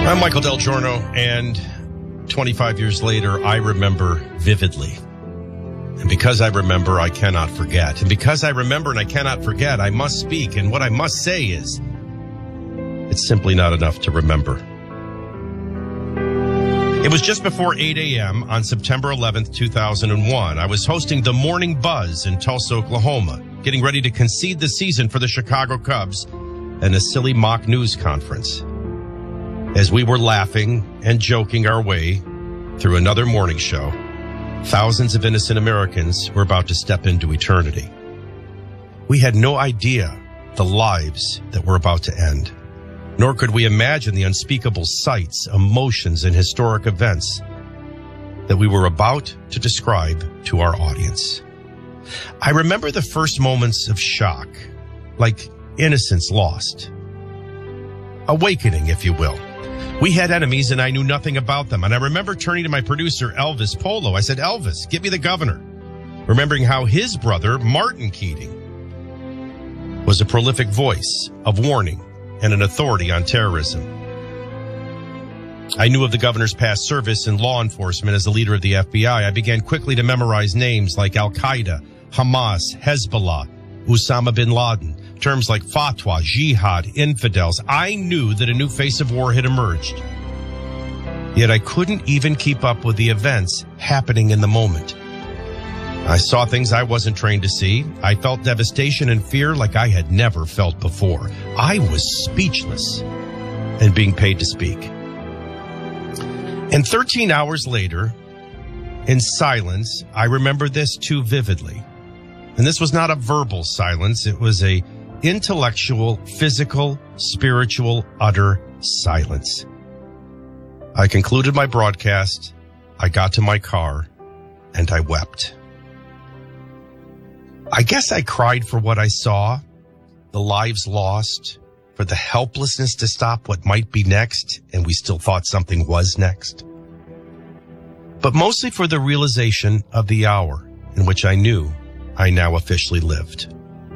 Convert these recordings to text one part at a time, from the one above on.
I'm Michael Del Giorno, and 25 years later, I remember vividly. And because I remember, I cannot forget. And because I remember and I cannot forget, I must speak. And what I must say is, it's simply not enough to remember. It was just before 8 a.m. on September 11th, 2001. I was hosting the Morning Buzz in Tulsa, Oklahoma, getting ready to concede the season for the Chicago Cubs and a silly mock news conference. As we were laughing and joking our way through another morning show, thousands of innocent Americans were about to step into eternity. We had no idea the lives that were about to end, nor could we imagine the unspeakable sights, emotions, and historic events that we were about to describe to our audience. I remember the first moments of shock, like innocence lost. Awakening, if you will. We had enemies and I knew nothing about them. And I remember turning to my producer, Elvis Polo. I said, Elvis, get me the governor. Remembering how his brother, Martin Keating, was a prolific voice of warning and an authority on terrorism. I knew of the governor's past service in law enforcement as the leader of the FBI. I began quickly to memorize names like Al-Qaeda, Hamas, Hezbollah, Osama bin Laden. Terms like fatwa, jihad, infidels. I knew that a new face of war had emerged. Yet I couldn't even keep up with the events happening in the moment. I saw things I wasn't trained to see. I felt devastation and fear like I had never felt before. I was speechless and being paid to speak. And 13 hours later, in silence, I remember this too vividly. And this was not a verbal silence. It was a intellectual, physical, spiritual, utter silence. I concluded my broadcast, I got to my car, and I wept. I guess I cried for what I saw, the lives lost, for the helplessness to stop what might be next, and we still thought something was next. But mostly for the realization of the hour in which I knew I now officially lived.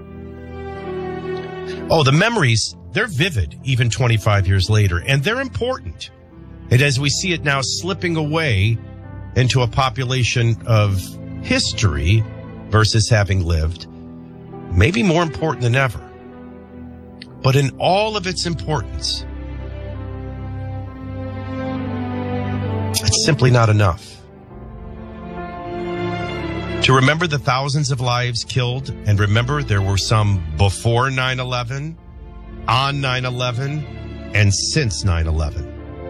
Oh, the memories, they're vivid even 25 years later, and they're important. And as we see it now slipping away into a population of history versus having lived, maybe more important than ever. But in all of its importance, it's simply not enough. To remember the thousands of lives killed, and remember there were some before 9/11, on 9/11, and since 9/11.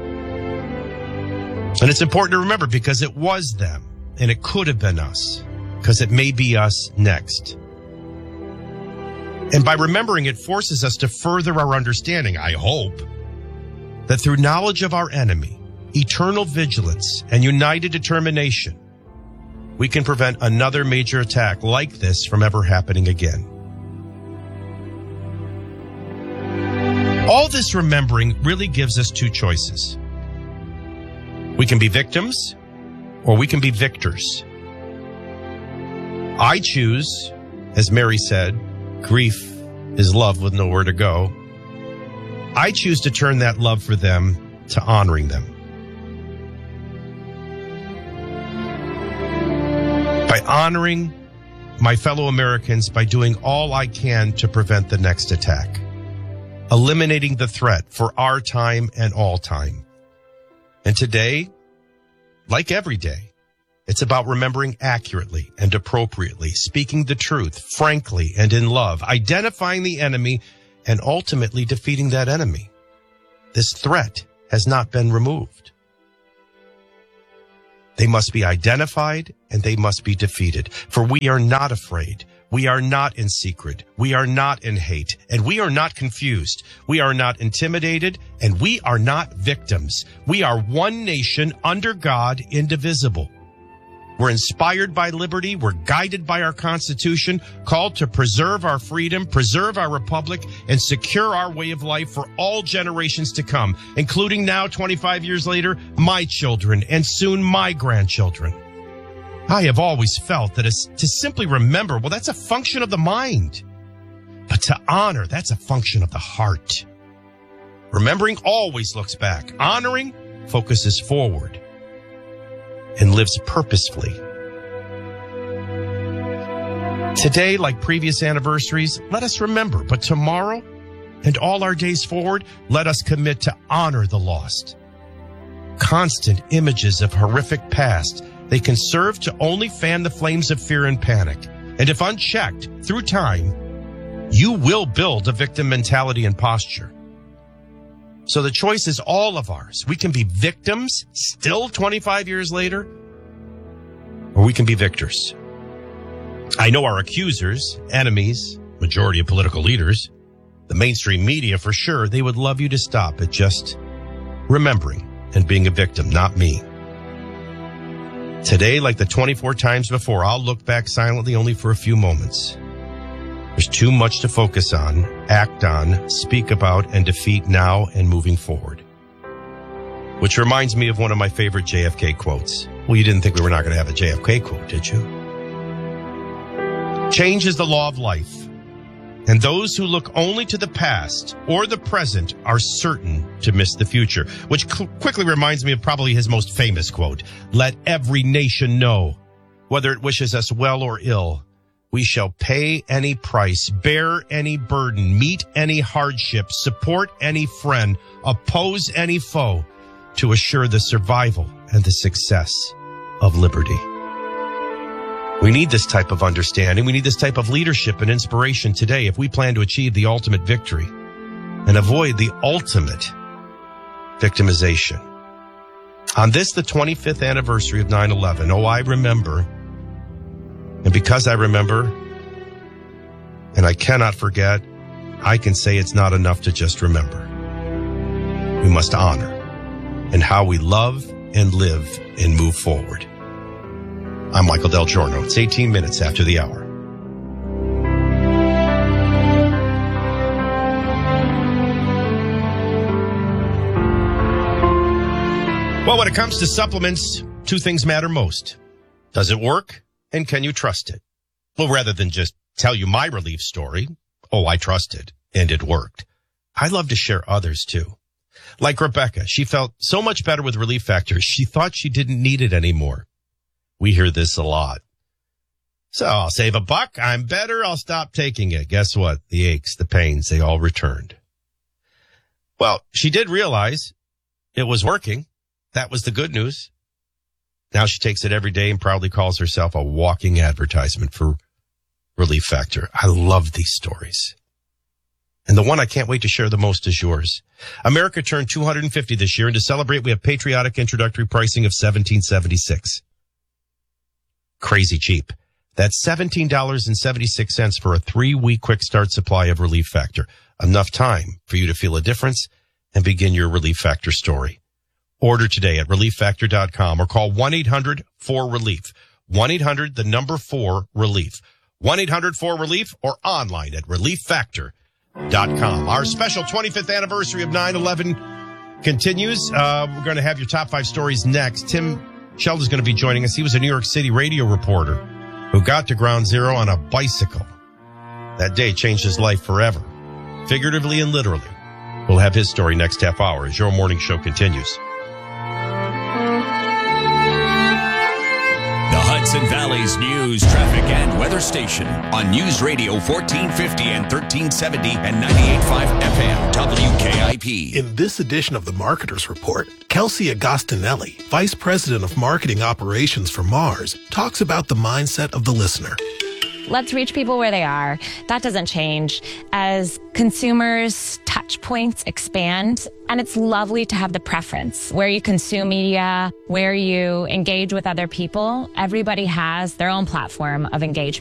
And it's important to remember because it was them, and it could have been us, because it may be us next. And by remembering, it forces us to further our understanding, I hope, that through knowledge of our enemy, eternal vigilance, and united determination, we can prevent another major attack like this from ever happening again. All this remembering really gives us two choices. We can be victims, or we can be victors. I choose, as Mary said, grief is love with nowhere to go. I choose to turn that love for them to honoring them. By honoring my fellow Americans by doing all I can to prevent the next attack, eliminating the threat for our time and all time. And today, like every day, it's about remembering accurately and appropriately, speaking the truth, frankly and in love, identifying the enemy, and ultimately defeating that enemy. This threat has not been removed. They must be identified and they must be defeated. For we are not afraid. We are not in secret. We are not in hate. And we are not confused. We are not intimidated. And we are not victims. We are one nation under God, indivisible. We're inspired by liberty. We're guided by our Constitution, called to preserve our freedom, preserve our republic, and secure our way of life for all generations to come, including now, 25 years later, my children and soon my grandchildren. I have always felt that to simply remember, well, that's a function of the mind. But to honor, that's a function of the heart. Remembering always looks back. Honoring focuses forward and lives purposefully. Today, like previous anniversaries, let us remember, but tomorrow and all our days forward, let us commit to honor the lost. Constant images of horrific past, they can serve to only fan the flames of fear and panic. And if unchecked through time, you will build a victim mentality and posture. So the choice is all of ours. We can be victims still 25 years later, or we can be victors. I know our accusers, enemies, majority of political leaders, the mainstream media for sure, they would love you to stop at just remembering and being a victim, not me. Today, like the 24 times before, I'll look back silently only for a few moments. There's too much to focus on, act on, speak about, and defeat now and moving forward. Which reminds me of one of my favorite JFK quotes. Well, you didn't think we were not going to have a JFK quote, did you? Change is the law of life, and those who look only to the past or the present are certain to miss the future, which quickly reminds me of probably his most famous quote. Let every nation know, whether it wishes us well or ill, we shall pay any price, bear any burden, meet any hardship, support any friend, oppose any foe, to assure the survival and the success of liberty. We need this type of understanding. We need this type of leadership and inspiration today if we plan to achieve the ultimate victory and avoid the ultimate victimization. On this, the 25th anniversary of 9/11, I remember, and because I remember, and I cannot forget, I can say it's not enough to just remember. We must honor in how we love and live and move forward. I'm Michael Del Giorno. It's 18 minutes after the hour. Well, when it comes to supplements, two things matter most. Does it work? And can you trust it? Well, rather than just tell you my relief story, I trust it and it worked, I love to share others too. Like Rebecca, she felt so much better with Relief Factor, she thought she didn't need it anymore. We hear this a lot. So I'll save $1. I'm better. I'll stop taking it. Guess what? The aches, the pains, they all returned. Well, she did realize it was working. That was the good news. Now she takes it every day and proudly calls herself a walking advertisement for Relief Factor. I love these stories. And the one I can't wait to share the most is yours. America turned 250 this year, and to celebrate, we have patriotic introductory pricing of $17.76. Crazy cheap. That's $17.76 for a 3-week quick start supply of Relief Factor. Enough time for you to feel a difference and begin your Relief Factor story. Order today at ReliefFactor.com or call 1-800-4RELIEF. 1-800-4RELIEF. 1-800-4RELIEF or online at ReliefFactor.com. Our special 25th anniversary of 9/11 continues. We're going to have your top 5 stories next. Tim Sheldon's going to be joining us. He was a New York City radio reporter who got to Ground Zero on a bicycle. That day changed his life forever, figuratively and literally. We'll have his story next half hour as your morning show continues. The Hudson Valley's news, traffic, and weather station on News Radio 1450 and 1370 and 98.5 FM WKIP. In this edition of the Marketer's Report, Kelsey Agostinelli, Vice President of Marketing Operations for Mars, talks about the mindset of the listener. Let's reach people where they are. That doesn't change. As consumers' touch points expand, and it's lovely to have the preference where you consume media, where you engage with other people. Everybody has their own platform of engagement.